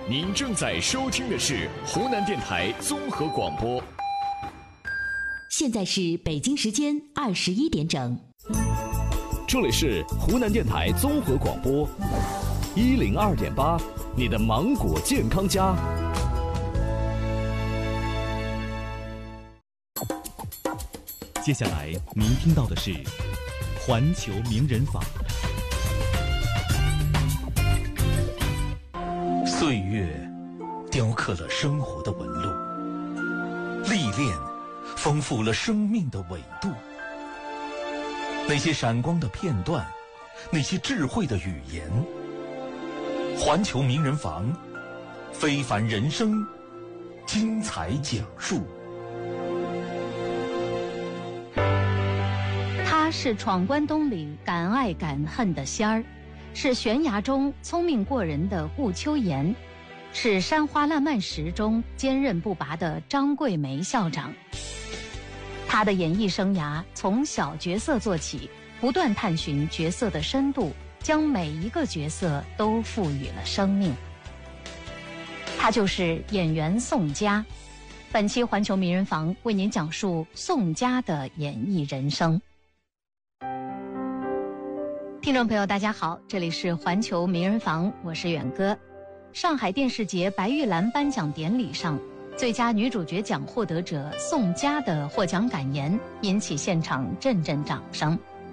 您正在收听的是湖南电台综合广播。 现在是北京时间21点整。 这里是湖南电台综合广播102.8，你的芒果健康家。 接下来您听到的是环球名人坊。 岁月雕刻了生活的纹路，历练丰富了生命的纬度。那些闪光的片段，那些智慧的语言，环球名人坊，非凡人生，精彩讲述。 他是闯关东里敢爱敢恨的仙儿，是悬崖中聪明过人的顾秋妍，是山花烂漫时中坚韧不拔的张桂梅校长。他的演艺生涯从小角色做起，不断探寻角色的深度，将每一个角色都赋予了生命。他就是演员宋佳。本期环球名人坊为您讲述宋佳的演艺人生。听众朋友大家好，这里是环球名人坊，我是远哥。上海电视节白玉兰颁奖典礼上，最佳女主角奖获得者宋佳的获奖感言引起现场阵阵掌声。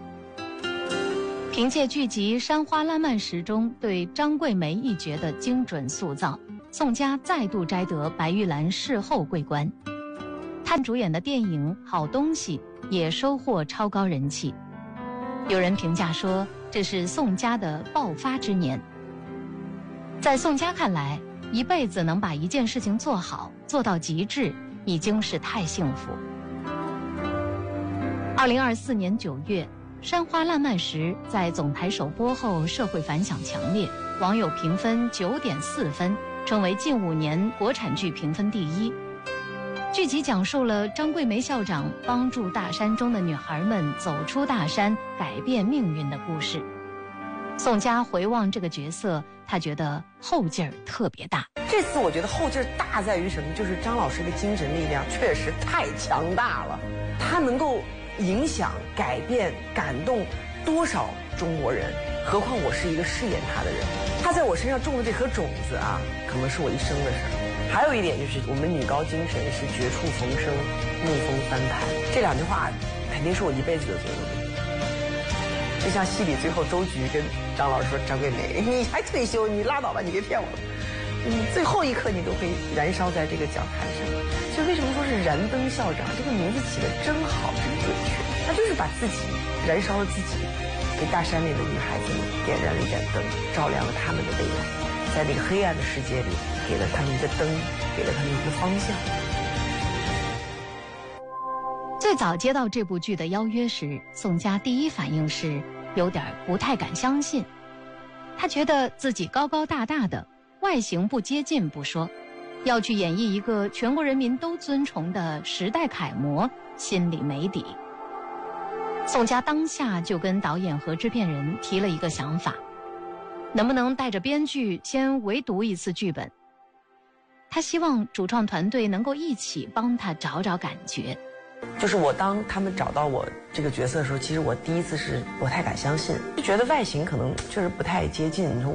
凭借剧集《山花烂漫时》中对张桂梅一角的精准塑造，宋佳再度摘得白玉兰视后桂冠。她主演的电影《好东西》也收获超高人气。有人评价说，这是宋佳的爆发之年。在宋佳看来，一辈子能把一件事情做好，做到极致，已经是太幸福。2024年9月，《山花烂漫时》在总台首播后，社会反响强烈，网友评分9.4分，成为近5年国产剧评分第一。剧集讲述了张桂梅校长帮助大山中的女孩们走出大山，改变命运的故事。宋佳回望这个角色，她觉得后劲儿特别大。 这次我觉得后劲儿大在于什么？就是张老师的精神力量确实太强大了，他能够影响、改变、感动多少中国人？何况我是一个饰演他的人，他在我身上种的这颗种子啊，可能是我一生的事儿。还有一点就是，我们女高精神是绝处逢生，逆风翻盘。这2句话肯定是我一辈子的座右铭。就像戏里最后周菊跟张老师说：“张桂梅，你还退休？你拉倒吧，你别骗我了。你最后一刻你都会燃烧在这个讲台上。”所以为什么说是燃灯校长？这个名字起得真好，真准确。他就是把自己燃烧了自己，给大山里的女孩子们点燃了一盏灯，照亮了他们的未来。在那个黑暗的世界里，给了他们一个灯，给了他们一个方向。 最早接到这部剧的邀约时，宋佳第一反应是有点不太敢相信。她觉得自己高高大大的，外形不接近不说，要去演绎一个全国人民都尊崇的时代楷模，心里没底。宋佳当下就跟导演和制片人提了一个想法，能不能带着编剧先围读一次剧本？他希望主创团队能够一起帮他找找感觉。 就是当他们找到我这个角色的时候，其实我第一次是不太敢相信，就觉得外形可能确实不太接近。你说